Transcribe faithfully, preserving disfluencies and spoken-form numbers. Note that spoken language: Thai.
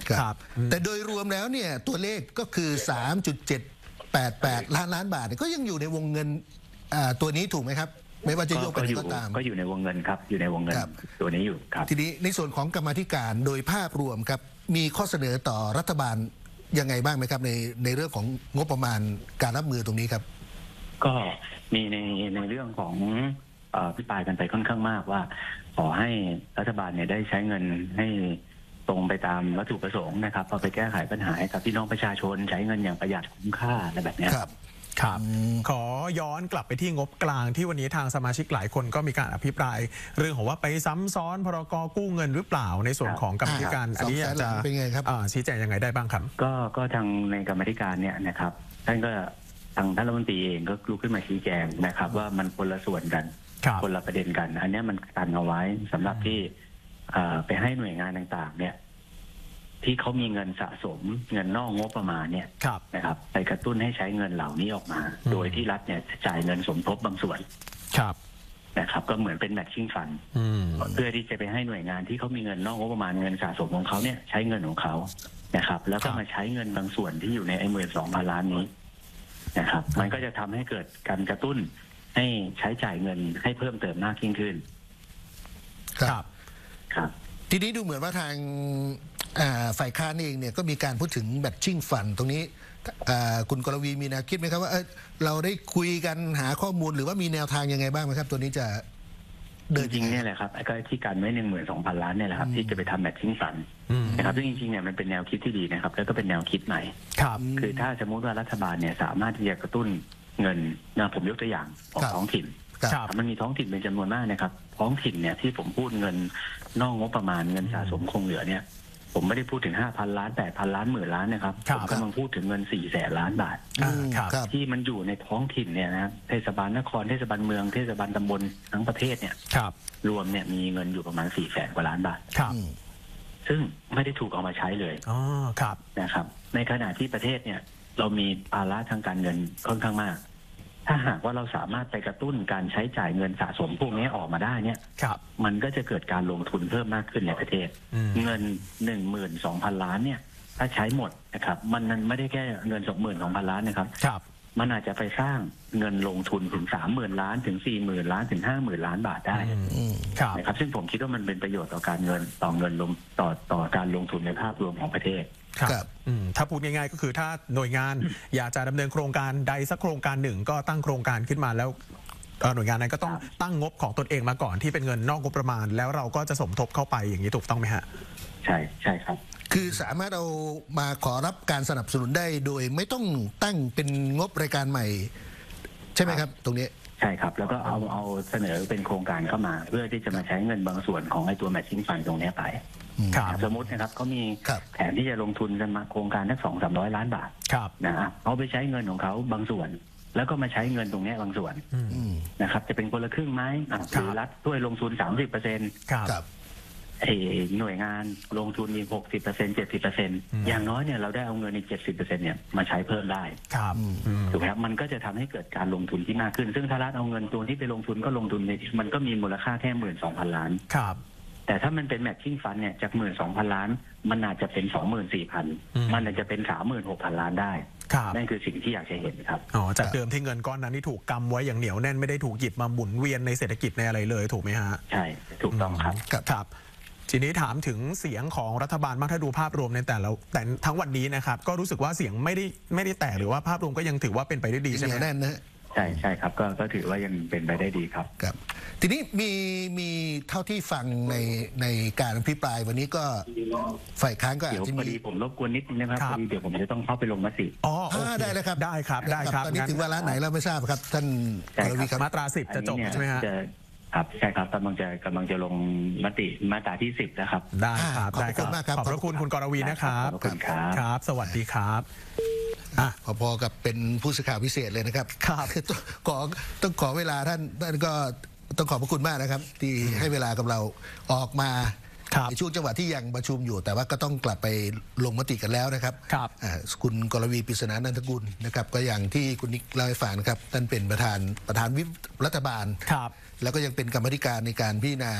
ครับแต่โดยรวมแล้วเนี่ยตัวเลขก็คือ สามจุดเจ็ดแปดแปด ล้านล้านบาทก็ยังอยู่ในวงเงินตัวนี้ถูกไหมครับไม่ว่าจะยกไปก็ตามก็อยู่ในวงเงินครับอยู่ในวงเงินตัวนี้อยู่ครับทีนี้ในส่วนของกรรมาธิการโดยภาพรวมครับมีข้อเสนอต่อรัฐบาลยังไงบ้างไหมครับในในเรื่องของงบประมาณการรับมือตรงนี้ครับก็มีในในเรื่องของพิพายกันไปค่อนข้างมากว่าขอให้รัฐบาลเนี่ยได้ใช้เงินให้ตรงไปตามวัตถุประสงค์นะครับพอไปแก้ไขปัญหากับพี่น้องประชาชนใช้เงินอย่างประหยัดคุ้มค่าอะไรแบบนี้ครับครับขอย้อนกลับไปที่งบกลางที่วันนี้ทางสมาชิกหลายคนก็มีการอภิปรายเรื่องของว่าไปซ้ำซ้อนพรกกู้เงินหรือเปล่าในส่วนของกรรมธิการอันนี้จะชี้แจงยังไงได้บ้างครับก็ก็ทางในกรรมธิการเนี่ยนะครับท่านก็ทางท่านรัฐมนตรีเองก็ลุกขึ้นมาชี้แจงนะครับว่ามันคนละส่วนกันคนละประเด็นกันอันนี้มันกันเอาไว้สำหรับที่ไปให้หน่วยงานต่างๆเนี่ยที่เขามีเงินสะสมเงินนอกงบประมาณเนี่ยนะครับไปกระตุ้นให้ใช้เงินเหล่านี้ออกมาโดยที่รัฐเนี่ยจ่ายเงินสมทบบางส่วนนะครับก็เหมือนเป็นแมทชิ่งฟันเพื่อที่จะไปให้หน่วยงานที่เขามีเงินนอกงบประมาณเงินสะสมของเขาเนี่ยใช้เงินของเขานะครับแล้วก็มาใช้เงินบางส่วนที่อยู่ในไอ้หมื่นสองพันล้านนี้นะครับมันก็จะทำให้เกิดการกระตุ้นให้ใช้จ่ายเงินให้เพิ่มเติมมากยิ่งขึ้นครับครับทีนี้ดูเหมือนว่าทางฝ่ายค้านเองเนี่ยก็มีการพูดถึงแบทชิ่งฟันตรงนี้คุณกรวีมีแนวคิดไหมครับว่าเราได้คุยกันหาข้อมูลหรือว่ามีแนวทางยังไงบ้างไหมครับตัวนี้จะเดินจริงเนี่ยแหละครับก็ที่การไว้หนึ่งหมื่นสองพันล้านเนี่ยแหละครับที่จะไปทำแบทชิ่งฟันนะครับซึ่งจริงๆเนี่ยมันเป็นแนวคิดที่ดีนะครับแล้วก็เป็นแนวคิดใหม่คือถ้าสมมติว่ารัฐบาลเนี่ยสามารถที่จะกระตุ้นเงินนะผมยกตัวอย่างของท้องถิ่นมันมีท้องถิ่นเป็นจำนวนมากนะครับท้องถิ่นเนี่ยที่ผมพูดเงินนอกงบประมาณเงินสะสมคงเหลือเนี่ยผมไม่ได้พูดถึงห้าพันล้านแปดพันล้านหมื่นล้านนะครับผมกำลังพูดถึงเงินสี่แสนล้านบาทที่มันอยู่ในท้องถิ่นเนี่ยนะเทศบาลนครเทศบาลเมืองเทศบาลตำบลทั้งประเทศเนี่ยรวมเนี่ยมีเงินอยู่ประมาณสี่แสนกว่าล้านบาทซึ่งไม่ได้ถูกเอามาใช้เลยนะครับในขณะที่ประเทศเนี่ยเรามีภาระทางการเงินค่อนข้างมากถ้าหากว่าเราสามารถไปกระตุ้นการใช้จ่ายเงินสะสมพวกนี้ออกมาได้เนี่ยมันก็จะเกิดการลงทุนเพิ่มมากขึ้นในประเทศเงินหนึ่งหมื่นสองพันล้านเนี่ยถ้าใช้หมดนะครับมันไม่ได้แค่เงินสองหมื่นสองพันล้านนะครับมันอาจจะไปสร้างเงินลงทุนถึงสามหมื่นล้านถึงสี่หมื่นล้านถึงห้าหมื่นล้านบาทได้นะครับซึ่งผมคิดว่ามันเป็นประโยชน์ต่อการเงินต่อเงินลงต่อต่อการลงทุนในภาพรวมของประเทศครับถ้าพูดง่ายๆก็คือถ้าหน่วยงานอยากจะดำเนินโครงการใดสักโครงการหนึ่งก็ตั้งโครงการขึ้นมาแล้วหน่วยงานนั้นก็ต้องตั้งงบของตนเองมาก่อนที่เป็นเงินนอกงบประมาณแล้วเราก็จะสมทบเข้าไปอย่างนี้ถูกต้องไหมฮะใช่ใช่ครับคือสามารถเอามาขอรับการสนับสนุนได้โดยไม่ต้องตั้งเป็นงบรายการใหม่ใช่ไหมครับตรงนี้ใช่ครับแล้วก็เอาเอาเสนอเป็นโครงการเข้ามาเพื่อที่จะมาใช้เงินบางส่วนของไอ้ตัวแมทชิ่งฟันตรงนี้ไปสมมตินะครับเขามีแผนที่จะลงทุนกันมาโครงการทั้งสองสามร้อยล้านบาทนะเขาไปใช้เงินของเขาบางส่วนแล้วก็มาใช้เงินตรงนี้บางส่วนนะครับจะเป็นคนละครึ่งไหมหรือรัฐช่วยลงทุนสามสิบเปอร์เซ็นต์หน่วยงานลงทุนอีกหกสิบเปอร์เซ็นต์เจ็ดสิบเปอร์เซ็นต์อย่างน้อยเนี่ยเราได้เอาเงินอีกเจ็ดสิบเปอร์เซ็นต์เนี่ยมาใช้เพิ่มได้ถูกไหมครับมันก็จะทำให้เกิดการลงทุนที่มากขึ้นซึ่งถ้ารัฐเอาเงินตัวที่ไปลงทุนก็ลงทุนในมันก็มีมูลค่าแค่หมื่นสองพันล้านแต่ถ้ามันเป็นแมทชิ่งฟันเนี่ยจากหมื่นสองพันล้านมันอาจจะเป็นสองหมื่นสี่พันมันอาจจะเป็นสามหมื่นหกพันล้านได้นั่นคือสิ่งที่อยากจะเห็นครับอ๋อจากเดิมที่เงินก้อนนั้นที่ถูกกำไว้อย่างเหนียวแน่นไม่ได้ถูกหยิบมาหมุนเวียนในเศรษฐกิจในอะไรเลยถูกไหมฮะใช่ถูกต้องครับครับทีนี้ถามถึงเสียงของรัฐบาลมากถ้าดูภาพรวมในแต่ละแต่ทั้งวันนี้นะครับก็รู้สึกว่าเสียงไม่ได้ไม่ได้แตกหรือว่าภาพรวมก็ยังถือว่าเป็นไปได้ดีใช่ไหมแน่นนะใช่ใช่ครับก็ก็ถือว่ายังเป็นไปได้ดีครับครับทีนี้มีมีเท่าที่ฟังในในการอภิปรายวันนี้ก็ฝ่ายค้านก็อาจจะมีผมรบกวนนิดนึงนะครับพอดีเดี๋ยวผมจะต้องเข้าไปลงมติอ๋อได้เลยครับได้ครับได้ครับตอนนี้ถึงเวลาไหนเราไม่ทราบครับท่านกรวีครับมาตราสิบจะจบใช่ไหมฮะครับใช่ครับกำลังจะกำลังจะลงมติมาตราที่สิบนะครับได้ครับได้ครับขอบพระคุณคุณกรวีนะครับขอบคุณครับครับสวัสดีครับอ่ะพอๆกับเป็นผู้สื่อข่าวพิเศษเลยนะครับครับขอต้องขอเวลาท่านท่านก็ต้องขอบพระคุณมากนะครับที่ให้เวลากับเราออกมาในช่วงจังหวะที่ยังประชุมอยู่แต่ว่าก็ต้องกลับไปลงมติกันแล้วนะครับคุณกรวีปริศนานันทกุลนะครับก็อย่างที่คุณนิกเล่าให้ฟังนะครับท่านเป็นประธานประธานวิปรัฐบาลแล้วก็ยังเป็นกรรมธิการในการพิจารณา